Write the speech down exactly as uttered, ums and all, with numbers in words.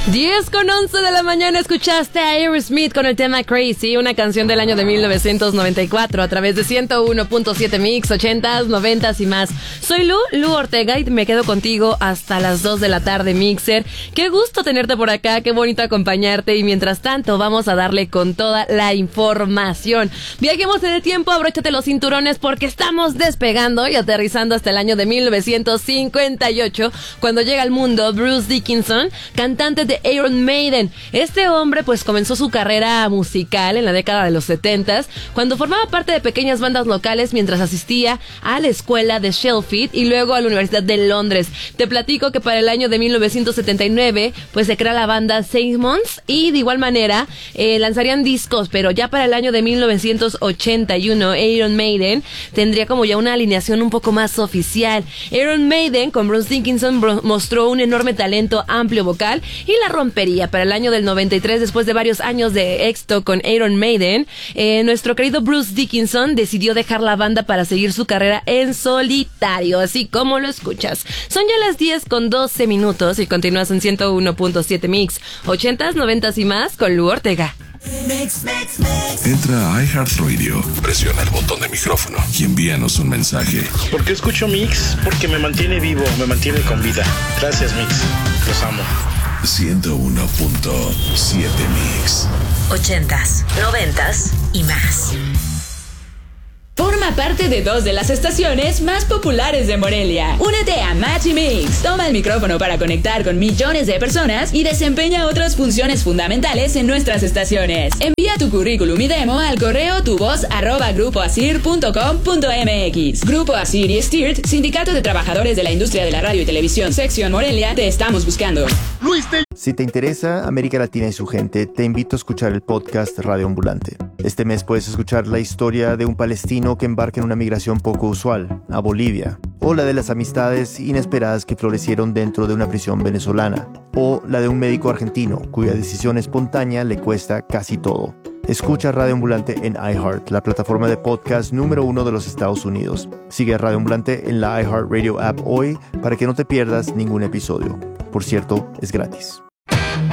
diez con once de la mañana escuchaste a Aerosmith con el tema Crazy, una canción del año de mil novecientos noventa y cuatro a través de ciento uno punto siete Mix, ochentas, noventas y más. Soy Lu, Lu Ortega, y me quedo contigo hasta las dos de la tarde, Mixer. Qué gusto tenerte por acá, qué bonito acompañarte, y mientras tanto vamos a darle con toda la información. Viajemos en el tiempo, abróchate los cinturones porque estamos despegando y aterrizando hasta el año de mil novecientos cincuenta y ocho, cuando llega al mundo Bruce Dickinson, cantante de Iron Maiden. Este hombre pues comenzó su carrera musical en la década de los setentas, cuando formaba parte de pequeñas bandas locales mientras asistía a la escuela de Sheffield y luego a la Universidad de Londres. Te platico que para el año de mil novecientos setenta y nueve pues se crea la banda Simmons, y de igual manera eh, lanzarían discos, pero ya para el año de mil novecientos ochenta y uno Iron Maiden tendría como ya una alineación un poco más oficial. Iron Maiden con Bruce Dickinson bro- mostró un enorme talento amplio vocal y la rompería. Para el año del noventa y tres, después de varios años de éxito con Iron Maiden, eh, nuestro querido Bruce Dickinson decidió dejar la banda para seguir su carrera en solitario, así como lo escuchas. Son ya las diez con doce minutos y continúas en ciento uno punto siete Mix, ochentas, noventas y más con Lu Ortega. Mix, mix, mix. Entra a iHeartRadio, presiona el botón de micrófono y envíanos un mensaje. ¿Por qué escucho Mix? Porque me mantiene vivo, me mantiene con vida. Gracias, Mix. Los amo. ciento uno punto siete Mix. Ochentas, noventas y más. Forma parte de dos de las estaciones más populares de Morelia. Únete a Match y Mix. Toma el micrófono para conectar con millones de personas y desempeña otras funciones fundamentales en nuestras estaciones. Envía tu currículum y demo al correo tuvoz arroba grupoasir punto com punto mx. Grupo Asir y Stirt, Sindicato de Trabajadores de la Industria de la Radio y Televisión, Sección Morelia, te estamos buscando. Si te interesa América Latina y su gente, te invito a escuchar el podcast Radio Ambulante. Este mes puedes escuchar la historia de un palestino que embarca en una migración poco usual, a Bolivia, o la de las amistades inesperadas que florecieron dentro de una prisión venezolana, o la de un médico argentino cuya decisión espontánea le cuesta casi todo. Escucha Radio Ambulante en iHeart, la plataforma de podcast número uno de los Estados Unidos. Sigue a Radio Ambulante en la iHeartRadio app hoy para que no te pierdas ningún episodio. Por cierto, es gratis.